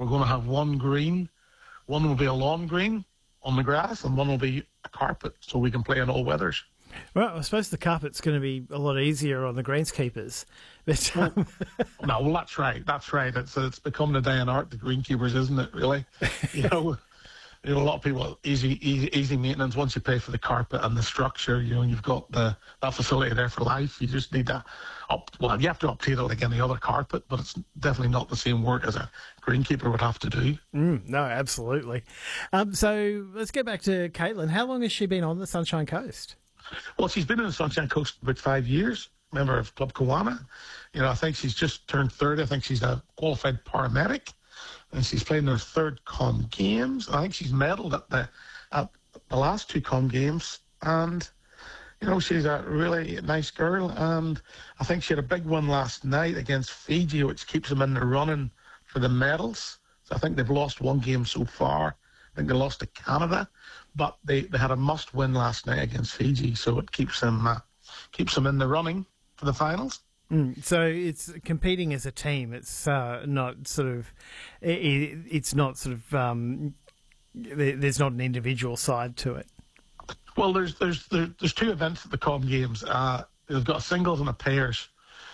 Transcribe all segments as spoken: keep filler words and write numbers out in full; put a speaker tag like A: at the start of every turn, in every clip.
A: We're going to have one green. One will be a lawn green on the grass, and one will be a carpet, so we can play in all weathers.
B: Well, I suppose the carpet's going to be a lot easier on the greenskeepers. But, um...
A: no, well, that's right. That's right. It's it's become the day and art, the greenkeepers, isn't it, really? You know, you know, a lot of people, easy, easy, easy maintenance. Once you pay for the carpet and the structure, you know, you've got the that facility there for life. You just need to up. Well, you have to update it like any other carpet, but it's definitely not the same work as a greenkeeper would have to do.
B: Mm, no, absolutely. Um, so let's get back to Caitlin. How long has she been on the Sunshine Coast?
A: Well, she's been in the Sunshine Coast about five years. Member of Club Kawana. You know, I think she's just turned thirty. I think she's a qualified paramedic. And she's playing her third Com Games. I think she's medalled at the at the last two Com Games. And, you know, she's a really nice girl. And I think she had a big one last night against Fiji, which keeps them in the running for the medals. So I think they've lost one game so far. I think they lost to Canada. But they, they had a must-win last night against Fiji, so it keeps them, uh, keeps them in the running for the finals.
B: Mm, so it's competing as a team. It's uh, not sort of, it, it's not sort of, um, there's not an individual side to it.
A: Well, there's there's there's two events at the Com Games. Uh, they've got a singles and a pairs.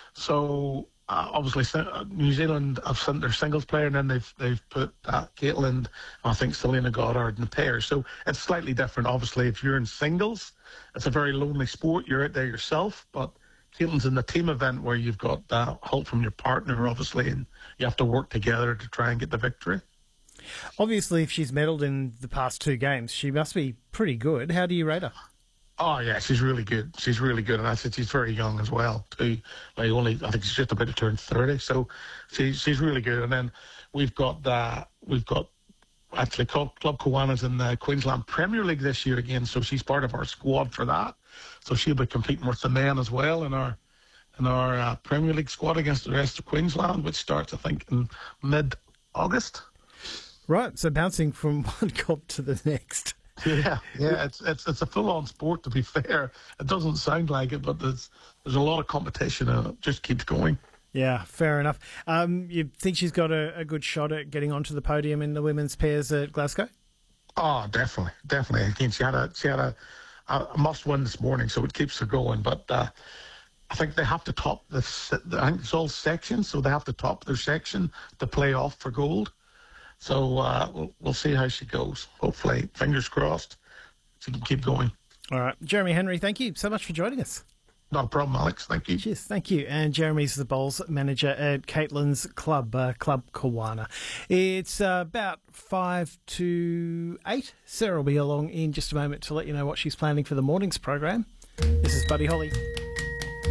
A: So uh, obviously New Zealand have sent their singles player, and then they've they've put uh, Caitlin, I think Selena Goddard in the pairs. So it's slightly different. Obviously, if you're in singles, it's a very lonely sport. You're out there yourself, but Caitlin's in the team event where you've got uh, help from your partner, obviously, and you have to work together to try and get the victory.
B: Obviously, if she's medalled in the past two games, she must be pretty good. How do you rate her?
A: Oh, yeah, she's really good. She's really good. And I said she's very young as well, too. Like only, I think she's just about to turn thirty. So she, she's really good. And then we've got, uh, we've got actually Club, Club Kawana's in the Queensland Premier League this year again. So she's part of our squad for that. So she'll be competing with the men as well in our in our uh, Premier League squad against the rest of Queensland, which starts, I think, in mid-August.
B: Right, so bouncing from one comp to the next.
A: Yeah, yeah, it's it's it's a full-on sport, to be fair. It doesn't sound like it, but there's there's a lot of competition and it just keeps going.
B: Yeah, fair enough. Um, you think she's got a, a good shot at getting onto the podium in the women's pairs at Glasgow?
A: Oh, definitely, definitely. Again, she had a she had a, a must-win this morning, so it keeps her going. But uh, I think they have to top the. I think it's all sections, so they have to top their section to play off for gold. So uh, we'll, we'll see how she goes. Hopefully, fingers crossed, she can keep going.
B: All right. Jeremy Henry, thank you so much for joining us.
A: Not a problem, Alex. Thank you.
B: Cheers. Thank you. And Jeremy's the bowls manager at Caitlin's club, uh, Club Kawana. It's uh, about five to eight. Sarah will be along in just a moment to let you know what she's planning for the morning's program. This is Buddy Holly.